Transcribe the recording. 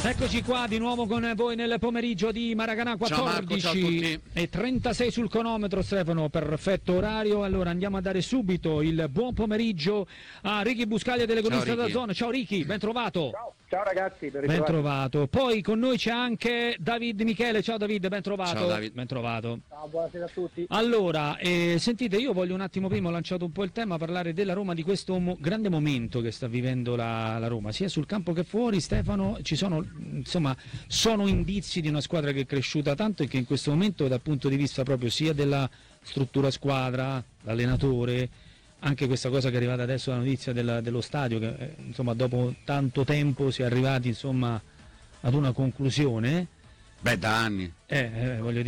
Eccoci qua di nuovo con voi nel pomeriggio di Maracanã, 14 e 36 sul cronometro. Stefano, perfetto orario. Allora andiamo a dare subito il buon pomeriggio a Ricky Buscaglia, telecronista della zona. Ciao Ricky, ben trovato. Ciao ragazzi, ben trovato. Poi con noi c'è anche David Michele. Ciao David, ben trovato. Ciao David. Ben trovato. Ciao, buonasera a tutti. Allora, sentite, io voglio un attimo, prima ho lanciato un po' il tema, parlare della Roma, di questo grande momento che sta vivendo la Roma, sia sul campo che fuori. Stefano, ci sono, insomma, sono indizi di una squadra che è cresciuta tanto e che in questo momento, dal punto di vista proprio sia della struttura squadra, l'allenatore, anche questa cosa che è arrivata adesso, la notizia dello stadio, che insomma dopo tanto tempo si è arrivati insomma ad una conclusione. Beh, da anni. Voglio dire.